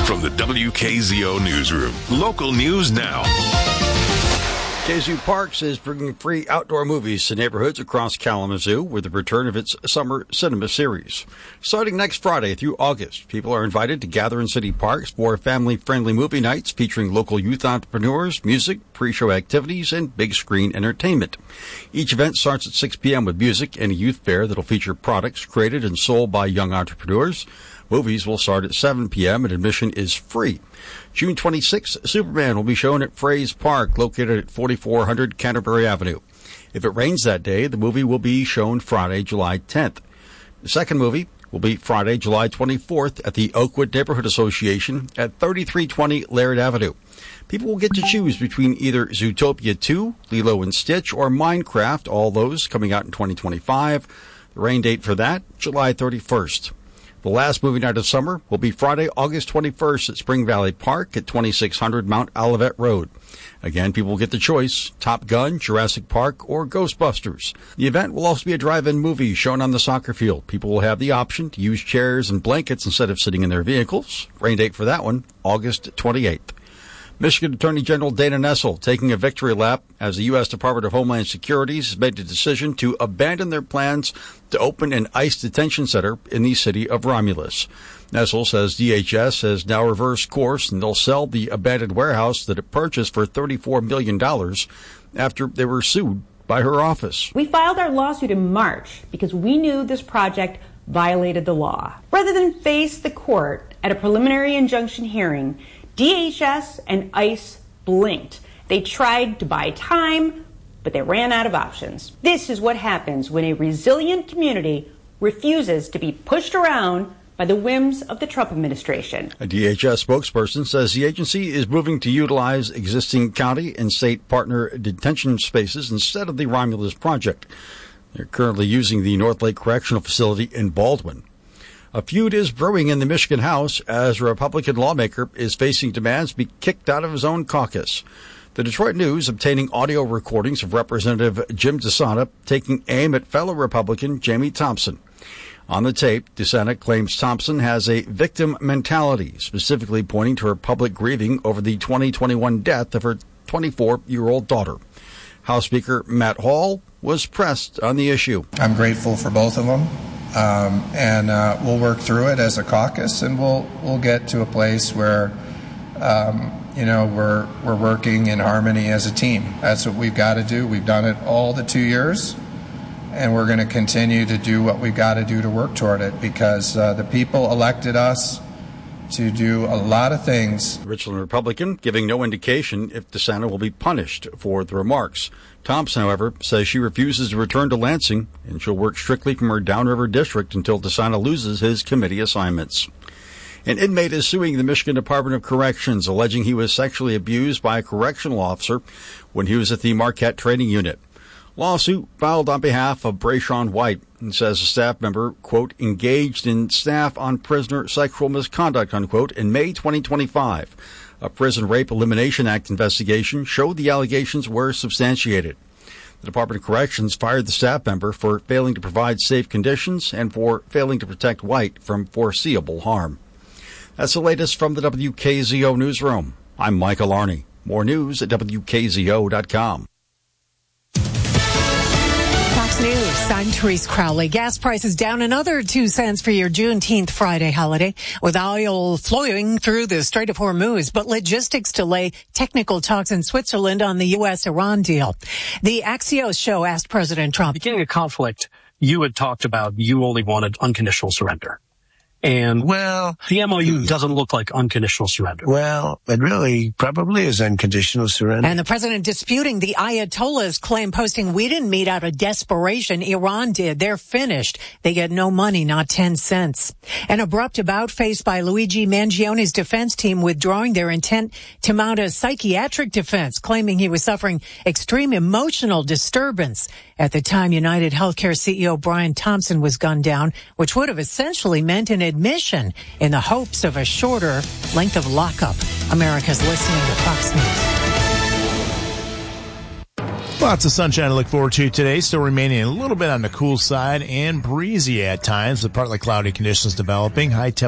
From the WKZO Newsroom, local news now. KZoo Parks is bringing free outdoor movies to neighborhoods across Kalamazoo with the return of its summer cinema series. Starting next Friday through August, people are invited to gather in city parks for family-friendly movie nights featuring local youth entrepreneurs, music, pre-show activities, and big-screen entertainment. Each event starts at 6 p.m. with music and a youth fair that'll feature products created and sold by young entrepreneurs. Movies will start at 7 p.m. and admission is free. June 26th, Superman will be shown at Frays Park, located at 4400 Canterbury Avenue. If it rains that day, the movie will be shown Friday, July 10th. The second movie will be Friday, July 24th at the Oakwood Neighborhood Association at 3320 Laird Avenue. People will get to choose between either Zootopia 2, Lilo and Stitch, or Minecraft, all those coming out in 2025. The rain date for that, July 31st. The last movie night of summer will be Friday, August 21st at Spring Valley Park at 2600 Mount Olivet Road. Again, people will get the choice, Top Gun, Jurassic Park, or Ghostbusters. The event will also be a drive-in movie shown on the soccer field. People will have the option to use chairs and blankets instead of sitting in their vehicles. Rain date for that one, August 28th. Michigan Attorney General Dana Nessel taking a victory lap as the U.S. Department of Homeland Security has made the decision to abandon their plans to open an ICE detention center in the city of Romulus. Nessel says DHS has now reversed course and they'll sell the abandoned warehouse that it purchased for $34 million after they were sued by her office. We filed our lawsuit in March because we knew this project violated the law. Rather than face the court at a preliminary injunction hearing, DHS and ICE blinked. They tried to buy time, but they ran out of options. This is what happens when a resilient community refuses to be pushed around by the whims of the Trump administration. A DHS spokesperson says the agency is moving to utilize existing county and state partner detention spaces instead of the Romulus project. They're currently using the North Lake Correctional Facility in Baldwin. A feud is brewing in the Michigan House as a Republican lawmaker is facing demands to be kicked out of his own caucus. The Detroit News obtaining audio recordings of Representative Jim DeSana taking aim at fellow Republican Jamie Thompson. On the tape, DeSana claims Thompson has a victim mentality, specifically pointing to her public grieving over the 2021 death of her 24-year-old daughter. House Speaker Matt Hall was pressed on the issue. I'm grateful for both of them. And we'll work through it as a caucus, and we'll get to a place where, we're working in harmony as a team. That's what we've got to do. We've done it all the 2 years, and we're going to continue to do what we've got to do to work toward it because the people elected us to do a lot of things. Richland Republican giving no indication if DeSana will be punished for the remarks. Thompson, however, says she refuses to return to Lansing and she'll work strictly from her Downriver district until DeSana loses his committee assignments. An inmate is suing the Michigan Department of Corrections, alleging he was sexually abused by a correctional officer when he was at the Marquette Training Unit. Lawsuit filed on behalf of Brayshawn White and says a staff member, quote, engaged in staff on prisoner sexual misconduct, unquote, in May 2025. A Prison Rape Elimination Act investigation showed the allegations were substantiated. The Department of Corrections fired the staff member for failing to provide safe conditions and for failing to protect White from foreseeable harm. That's the latest from the WKZO Newsroom. I'm Michael Arney. More news at WKZO.com. Fox News, I'm Therese Crowley. Gas prices down another 2 cents for your Juneteenth Friday holiday, with oil flowing through the Strait of Hormuz, but logistics delay technical talks in Switzerland on the U.S.-Iran deal. The Axios show asked President Trump, beginning a conflict, you had talked about you only wanted unconditional surrender. And, the MOU doesn't look like unconditional surrender. Well, it really probably is unconditional surrender. And the president disputing the Ayatollah's claim, posting, we didn't meet out of desperation. Iran did. They're finished. They get no money, not 10 cents. An abrupt about face by Luigi Mangione's defense team withdrawing their intent to mount a psychiatric defense, claiming he was suffering extreme emotional disturbance at the time United Healthcare CEO Brian Thompson was gunned down, which would have essentially meant an admission in the hopes of a shorter length of lockup. America's listening to Fox News. Lots of sunshine to look forward to today. Still remaining a little bit on the cool side and breezy at times with partly cloudy conditions developing. High temperature